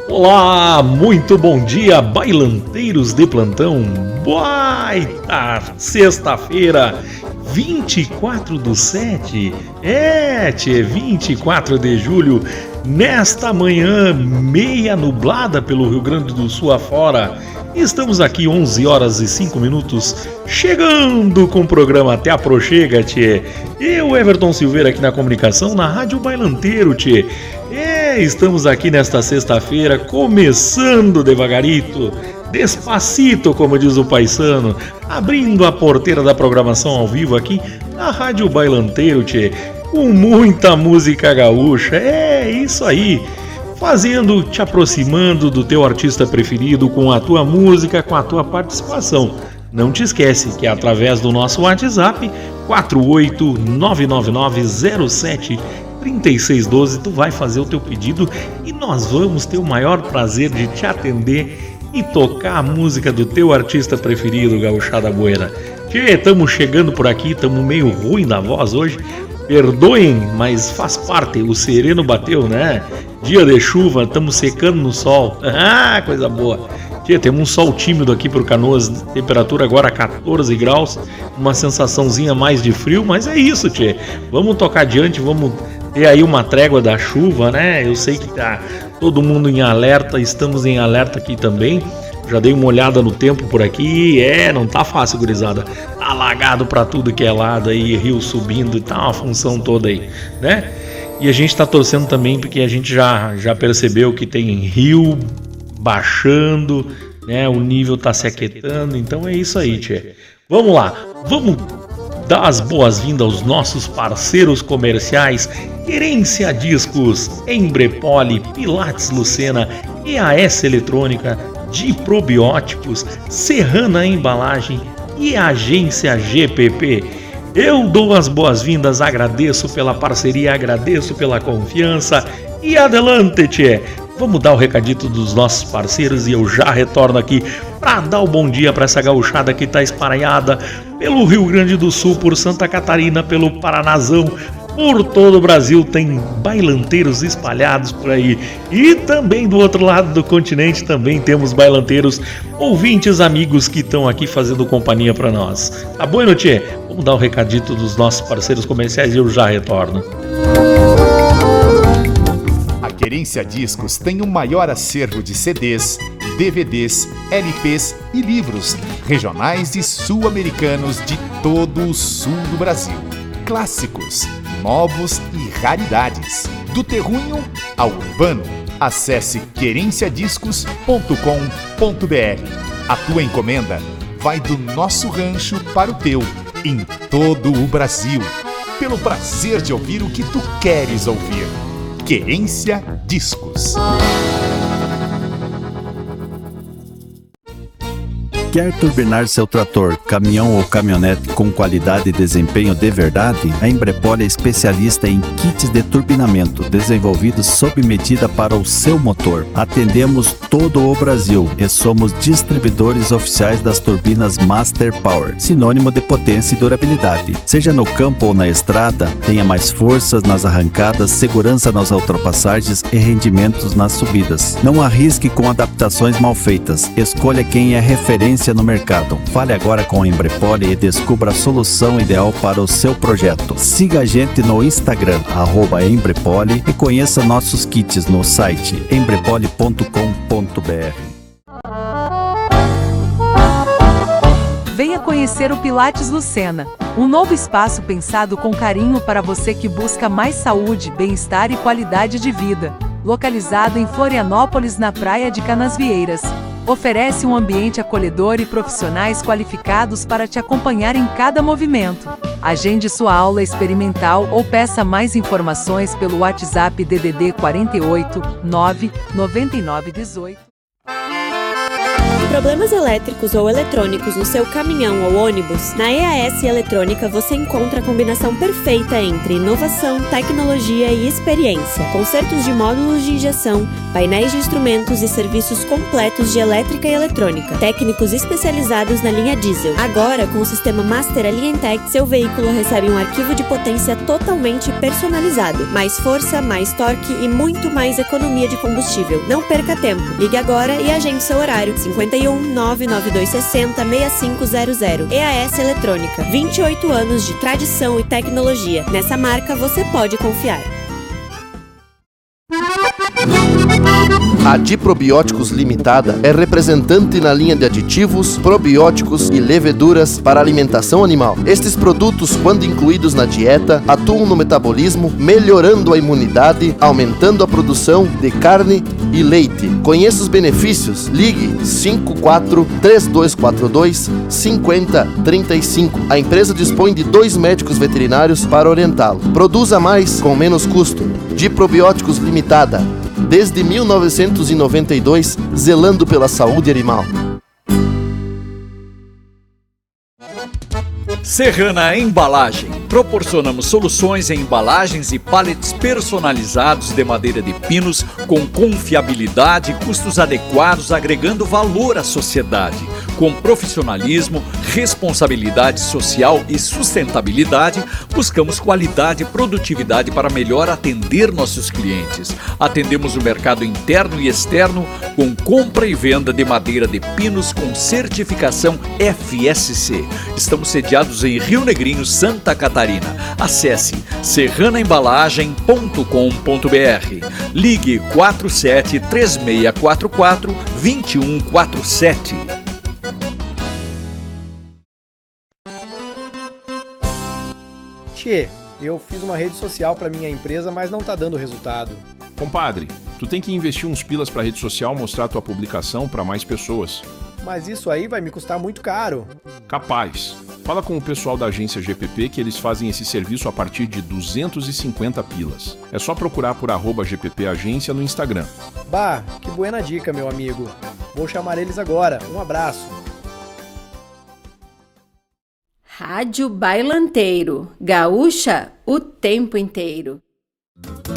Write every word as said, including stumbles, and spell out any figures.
Olá, muito bom dia, bailanteiros de plantão. Baita sexta-feira, vinte e quatro do sete. É, tchê, vinte e quatro de julho, nesta manhã meia nublada pelo Rio Grande do Sul afora. Estamos aqui onze horas e cinco minutos, chegando com o programa Até Aproxega, tchê. Eu, Everton Silveira, aqui na comunicação, na Rádio Bailanteiro, tchê. É, estamos aqui nesta sexta-feira, começando devagarito, despacito, como diz o paisano, abrindo a porteira da programação ao vivo aqui na Rádio Bailanteiro, tchê, com muita música gaúcha. É, isso aí. Fazendo, te aproximando do teu artista preferido com a tua música, com a tua participação. Não te esquece que é através do nosso WhatsApp quatro oito nove nove nove zero sete três seis um dois tu vai fazer o teu pedido e nós vamos ter o maior prazer de te atender e tocar a música do teu artista preferido, Gauchada Buena. Tchê, estamos chegando por aqui, estamos meio ruim na voz hoje. Perdoem, mas faz parte, o sereno bateu, né? Dia de chuva, estamos secando no sol. Ah, coisa boa. Tchê, temos um sol tímido aqui por Canoas, temperatura agora catorze graus, uma sensaçãozinha mais de frio, mas é isso, tchê. Vamos tocar adiante, vamos ter aí uma trégua da chuva, né? Eu sei que tá todo mundo em alerta, estamos em alerta aqui também. Já dei uma olhada no tempo por aqui, é, não tá fácil, gurizada. Tá alagado pra tudo que é lado aí, rio subindo e tá uma função toda aí, né? E a gente tá torcendo também porque a gente já, já percebeu que tem rio baixando, né? O nível tá se aquietando, então é isso aí, tchê. Vamos lá, vamos dar as boas-vindas aos nossos parceiros comerciais, Querência Discos, Embrepoli, Pilates Lucena, E A S Eletrônica, de probióticos, Serrana Embalagem e Agência G P P. Eu dou as boas-vindas, agradeço pela parceria, agradeço pela confiança e adelante, tchê. Vamos dar o recadito dos nossos parceiros e eu já retorno aqui para dar o bom dia para essa gauchada que está esparelhada pelo Rio Grande do Sul, por Santa Catarina, pelo Paranazão, por todo o Brasil, tem bailanteiros espalhados por aí. E também do outro lado do continente também temos bailanteiros, ouvintes, amigos que estão aqui fazendo companhia para nós. Tá bom, Inotie? Vamos dar um recadito dos nossos parceiros comerciais e eu já retorno. A Querência Discos tem o maior acervo de C Ds, D V Ds, L Ps e livros regionais e sul-americanos de todo o sul do Brasil. Clássicos, novos e raridades. Do terrunho ao urbano. Acesse querência discos ponto com ponto b r. A tua encomenda vai do nosso rancho para o teu, em todo o Brasil. Pelo prazer de ouvir o que tu queres ouvir. Querência Discos. Quer turbinar seu trator, caminhão ou caminhonete com qualidade e desempenho de verdade? A Embrepoli é especialista em kits de turbinamento, desenvolvidos sob medida para o seu motor. Atendemos todo o Brasil e somos distribuidores oficiais das turbinas Master Power, sinônimo de potência e durabilidade. Seja no campo ou na estrada, tenha mais forças nas arrancadas, segurança nas ultrapassagens e rendimentos nas subidas. Não arrisque com adaptações mal feitas. Escolha quem é referência no mercado. Fale agora com a Embrepoli e descubra a solução ideal para o seu projeto. Siga a gente no Instagram, arroba Embrepoli, e conheça nossos kits no site embrepoli ponto com ponto b r. Venha conhecer o Pilates Lucena, um novo espaço pensado com carinho para você que busca mais saúde, bem-estar e qualidade de vida. Localizado em Florianópolis, na praia de Canasvieiras. Oferece um ambiente acolhedor e profissionais qualificados para te acompanhar em cada movimento. Agende sua aula experimental ou peça mais informações pelo WhatsApp D D D quatro oito nove nove nove um oito. Problemas elétricos ou eletrônicos no seu caminhão ou ônibus? Na E A S Eletrônica você encontra a combinação perfeita entre inovação, tecnologia e experiência. Consertos de módulos de injeção, painéis de instrumentos e serviços completos de elétrica e eletrônica. Técnicos especializados na linha diesel. Agora, com o sistema Master Alientec, seu veículo recebe um arquivo de potência totalmente personalizado. Mais força, mais torque e muito mais economia de combustível. Não perca tempo. Ligue agora e agende seu horário. cinquenta e um, nove nove dois seis zero, seis cinco zero zero. E A S Eletrônica. vinte e oito anos de tradição e tecnologia. Nessa marca você pode confiar. A Diprobióticos Limitada é representante na linha de aditivos, probióticos e leveduras para alimentação animal. Estes produtos, quando incluídos na dieta, atuam no metabolismo, melhorando a imunidade, aumentando a produção de carne e leite. Conheça os benefícios. Ligue cinco quatro três dois quatro dois cinco zero três cinco. A empresa dispõe de dois médicos veterinários para orientá-lo. Produza mais com menos custo. Diprobióticos Limitada. Desde mil novecentos e noventa e dois, zelando pela saúde animal. Serrana Embalagem. Proporcionamos soluções em embalagens e pallets personalizados de madeira de pinos com confiabilidade e custos adequados, agregando valor à sociedade. Com profissionalismo, responsabilidade social e sustentabilidade, buscamos qualidade e produtividade para melhor atender nossos clientes. Atendemos o mercado interno e externo com compra e venda de madeira de pinos com certificação F S C. Estamos sediados em Rio Negrinho, Santa Catarina. Acesse serrana embalagem ponto com ponto b r. Ligue quatro sete três seis quatro quatro dois um quatro sete. Tchê, eu fiz uma rede social para minha empresa, mas não tá dando resultado. Compadre, tu tem que investir uns pilas pra rede social, mostrar tua publicação para mais pessoas. Mas isso aí vai me custar muito caro. Capaz. Fala com o pessoal da agência G P P que eles fazem esse serviço a partir de duzentos e cinquenta pilas. É só procurar por arroba G P P Agência no Instagram. Bah, que buena dica, meu amigo. Vou chamar eles agora. Um abraço. Rádio Bailanteiro. Gaúcha o tempo inteiro.